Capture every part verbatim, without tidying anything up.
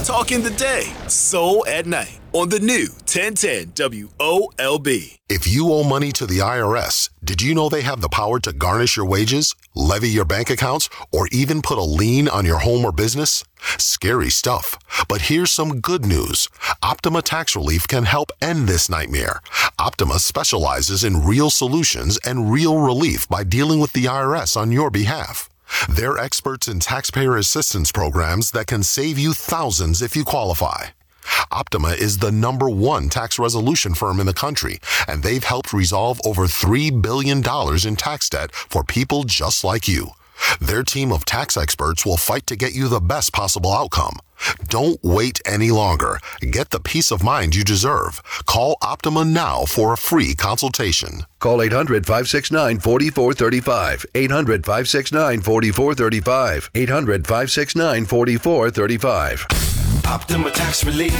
Talking the day, soul at night on the new ten ten W O L B. If you owe money to the I R S, did you know they have the power to garnish your wages, levy your bank accounts, or even put a lien on your home or business? Scary stuff. But here's some good news. Optima Tax Relief can help end this nightmare. Optima specializes in real solutions and real relief by dealing with the I R S on your behalf. They're experts in taxpayer assistance programs that can save you thousands if you qualify. Optima is the number one tax resolution firm in the country, and they've helped resolve over three billion dollars in tax debt for people just like you. Their team of tax experts will fight to get you the best possible outcome. Don't wait any longer. Get the peace of mind you deserve. Call Optima now for a free consultation. Call eight hundred, five six nine, four four three five. eight hundred, five six nine, four four three five. eight hundred, five six nine, four four three five. Optima Tax Relief.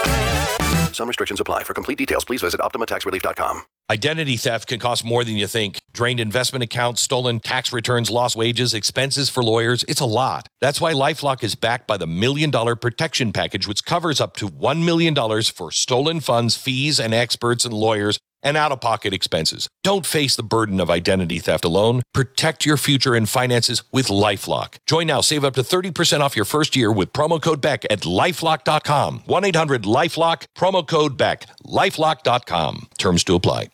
Some restrictions apply. For complete details, please visit optima tax relief dot com. Identity theft can cost more than you think. Drained investment accounts, stolen tax returns, lost wages, expenses for lawyers. It's a lot. That's why LifeLock is backed by the Million Dollar Protection Package, which covers up to one million dollars for stolen funds, fees, and experts and lawyers, and out-of-pocket expenses. Don't face the burden of identity theft alone. Protect your future and finances with LifeLock. Join now. Save up to thirty percent off your first year with promo code Beck at lifelock dot com. one eight hundred lifelock, promo code Beck, lifelock dot com. Terms to apply.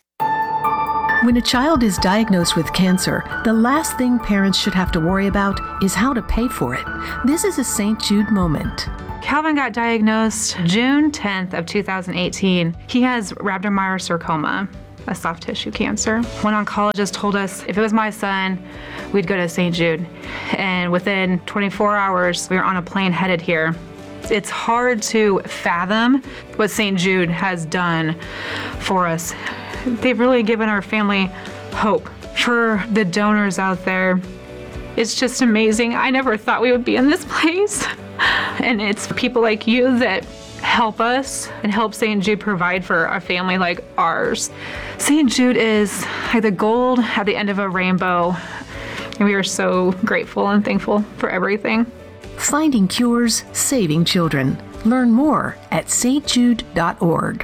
When a child is diagnosed with cancer, the last thing parents should have to worry about is how to pay for it. This is a Saint Jude moment. Calvin got diagnosed June tenth of two thousand eighteen. He has rhabdomyosarcoma, a soft tissue cancer. One oncologist told us if it was my son, we'd go to Saint Jude. And within twenty-four hours, we were on a plane headed here. It's hard to fathom what Saint Jude has done for us. They've really given our family hope. For the donors out there, it's just amazing. I never thought we would be in this place. And it's people like you that help us and help Saint Jude provide for a family like ours. Saint Jude is like the gold at the end of a rainbow. And we are so grateful and thankful for everything. Finding cures, saving children. Learn more at s t jude dot org.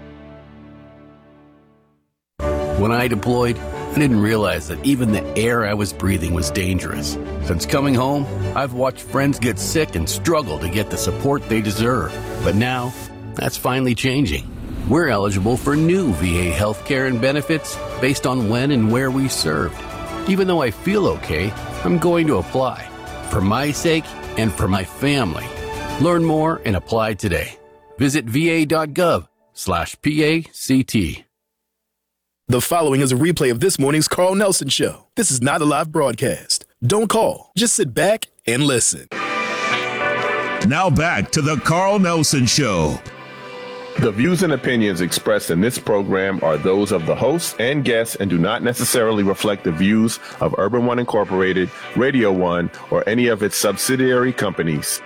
When I deployed, I didn't realize that even the air I was breathing was dangerous. Since coming home, I've watched friends get sick and struggle to get the support they deserve. But now, that's finally changing. We're eligible for new V A healthcare and benefits based on when and where we served. Even though I feel okay, I'm going to apply. For my sake and for my family. Learn more and apply today. Visit va.gov slash PACT. The following is a replay of this morning's Carl Nelson Show. This is not a live broadcast. Don't call. Just sit back and listen. Now back to the Carl Nelson Show. The views and opinions expressed in this program are those of the hosts and guests and do not necessarily reflect the views of Urban One Incorporated, Radio One, or any of its subsidiary companies.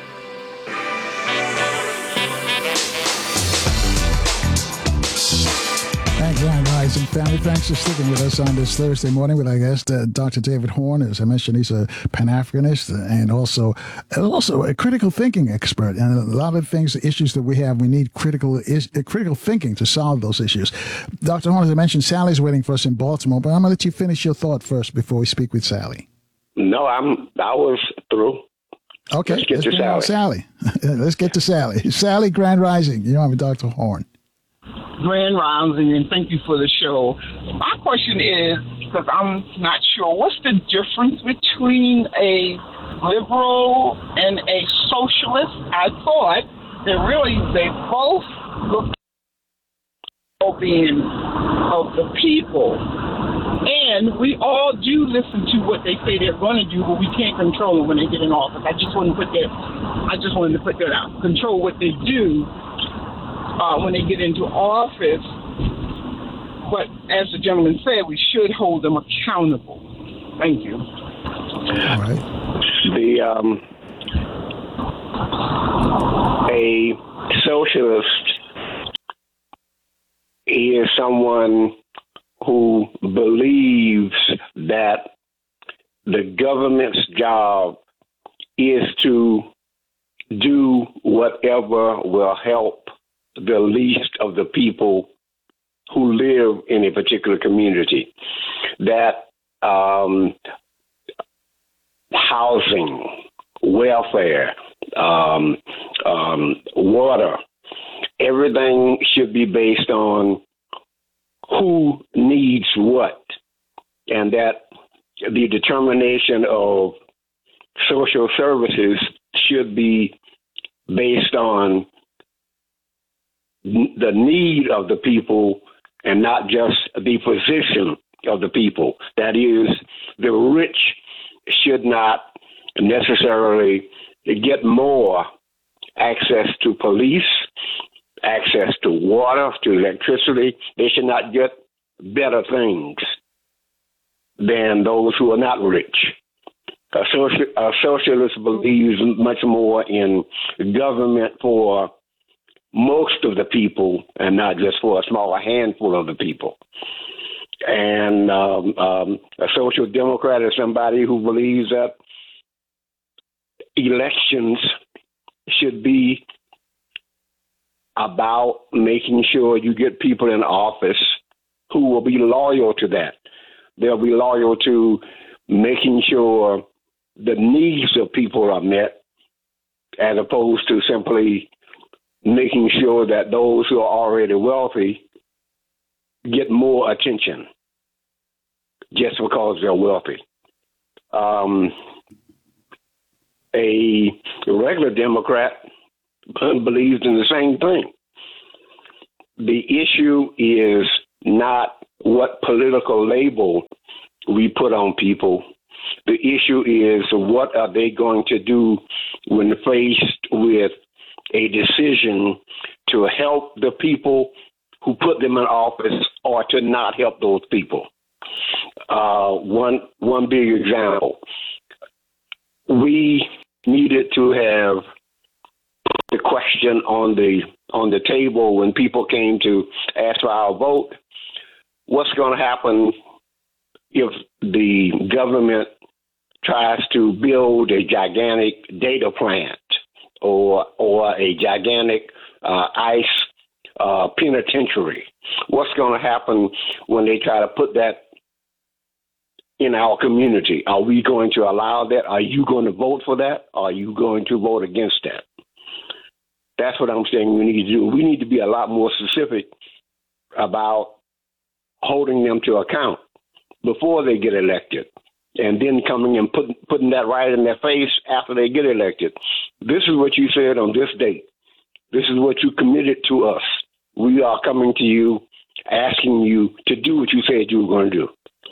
Grand Rising family, thanks for sticking with us on this Thursday morning with our guest, uh, Doctor David Horn. As I mentioned, he's a Pan-Africanist and also also a critical thinking expert. And a lot of things, issues that we have, we need critical is, uh, critical thinking to solve those issues. Doctor Horn, as I mentioned, Sally's waiting for us in Baltimore, but I'm going to let you finish your thought first before we speak with Sally. No, I'm. I was through. Okay, let's get let's to Sally. Sally. Let's get to Sally. Sally, Grand Rising. You know, I'm Doctor Horn. Grand Rising, and thank you for the show. My question is, because I'm not sure, what's the difference between a liberal and a socialist? I thought that really they both look at being of the people. And we all do listen to what they say they're going to do, but we can't control them when they get in office. I just wanted to put that, I just wanted to put that out. Control what they do Uh, when they get into office, but as the gentleman said, we should hold them accountable. Thank you. All right. The um, a socialist is someone who believes that the government's job is to do whatever will help the least of the people who live in a particular community. That um, housing, welfare, um, um, water, everything should be based on who needs what, and that the determination of social services should be based on the need of the people and not just the position of the people. That is, the rich should not necessarily get more access to police, access to water, to electricity. They should not get better things than those who are not rich. A, social, a socialist believes much more in government for most of the people and not just for a small handful of the people. And um, um, a social democrat is somebody who believes that elections should be about making sure you get people in office who will be loyal to that. They'll be loyal to making sure the needs of people are met, as opposed to simply making sure that those who are already wealthy get more attention just because they're wealthy. Um, a regular Democrat believes in the same thing. The issue is not what political label we put on people. The issue is what are they going to do when faced with a decision to help the people who put them in office or to not help those people. Uh, one one big example. We needed to have the question on the on the table when people came to ask for our vote. What's going to happen if the government tries to build a gigantic data plant or or a gigantic uh, ICE uh, penitentiary? What's going to happen when they try to put that in our community? Are we going to allow that? Are you going to vote for that? Are you going to vote against that? That's what I'm saying we need to do. We need to be a lot more specific about holding them to account before they get elected, and then coming and put, putting that right in their face after they get elected. This is what you said on this date. This is what you committed to us. We are coming to you, asking you to do what you said you were going to do.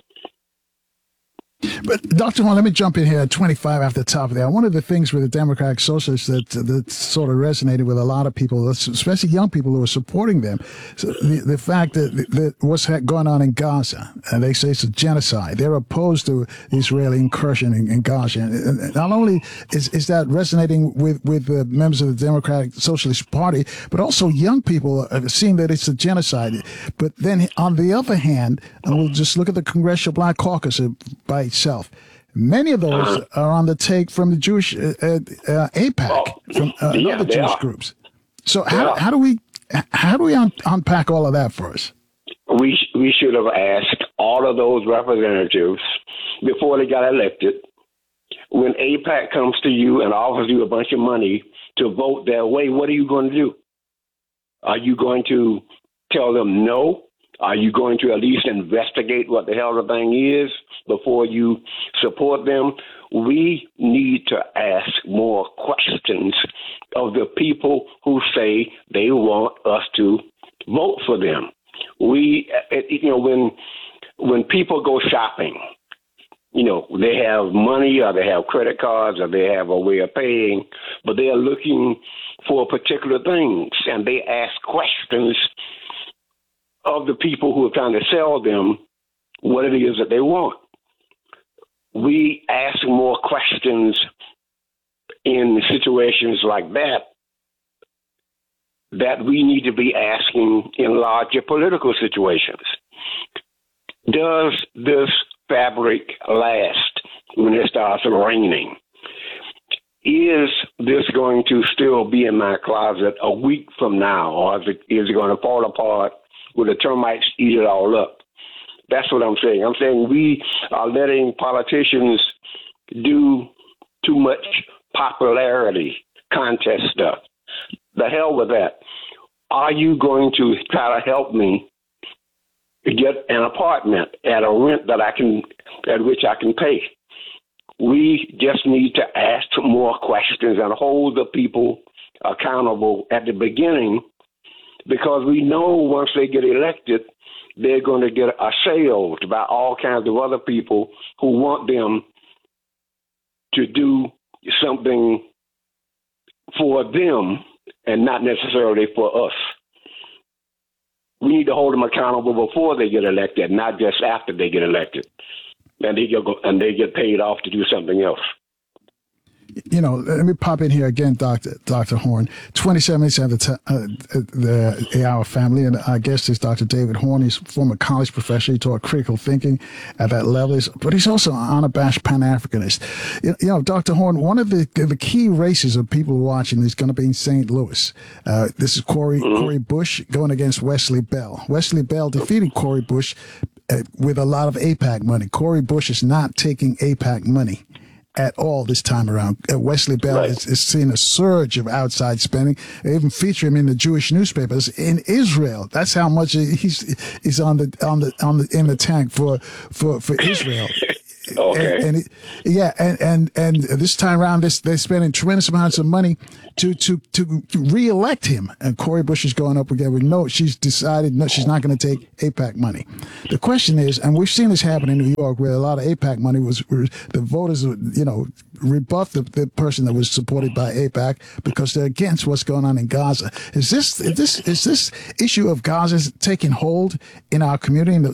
But Doctor Horne, let me jump in here at twenty-five after the top of there. One of the things with the Democratic Socialists that that sort of resonated with a lot of people, especially young people who are supporting them, so the, the fact that, that what's going on in Gaza, and they say it's a genocide. They're opposed to the Israeli incursion in, in Gaza. And not only is, is that resonating with, with the members of the Democratic Socialist Party, but also young people are seeing that it's a genocide. But then on the other hand, and we'll just look at the Congressional Black Caucus by itself. Many of those are on the take from the Jewish uh, uh, AIPAC, from uh, yeah, other Jewish are. groups. So how, how do we how do we un- unpack all of that for us? We we should have asked all of those representatives before they got elected. When AIPAC comes to you and offers you a bunch of money to vote their way, what are you going to do? Are you going to tell them no? Are you going to at least investigate what the hell the thing is before you support them? We need to ask more questions of the people who say they want us to vote for them. We, you know, when when people go shopping, you know, they have money or they have credit cards or they have a way of paying, but they are looking for particular things, and they ask questions of the people who are trying to sell them what it is that they want. We ask more questions in situations like that that we need to be asking in larger political situations. Does this fabric last when it starts raining? is this going to still be in my closet a week from now, or is it, is it going to fall apart? Will the termites eat it all up? That's what I'm saying. I'm saying we are letting politicians do too much popularity contest stuff. The hell with that. Are you going to try to help me get an apartment at a rent that I can, at which I can pay? We just need to ask more questions and hold the people accountable at the beginning, because we know once they get elected, they're going to get assailed by all kinds of other people who want them to do something for them and not necessarily for us. We need to hold them accountable before they get elected, not just after they get elected, and they get and they get paid off to do something else. You know, let me pop in here again, Doctor Doctor Horne. twenty-seven minutes at the, t- uh, the A Hour family, and our guest is Doctor David Horne. He's a former college professor. He taught critical thinking at that level, but he's also an unabashed Pan-Africanist. You, you know, Doctor Horne, one of the the key races of people watching is going to be in Saint Louis. Uh, this is Cori, mm-hmm. Cori Bush going against Wesley Bell. Wesley Bell defeated Cori Bush uh, with a lot of AIPAC money. Cori Bush is not taking AIPAC money at all this time around. Uh, Wesley Bell right. is, is seeing a surge of outside spending. They even feature him in the Jewish newspapers in Israel. That's how much he's he's on the on the on the in the tank for for for Israel. Okay. And, and it, yeah, and, and and this time around, this they're spending tremendous amounts of money to to to re-elect him. And Cori Bush is going up again with no. She's decided no, she's not going to take AIPAC money. The question is, and we've seen this happen in New York, where a lot of AIPAC money was, was the voters, you know, rebuffed the, the person that was supported by AIPAC because they're against what's going on in Gaza. Is this is this is this issue of Gaza taking hold in our community, in the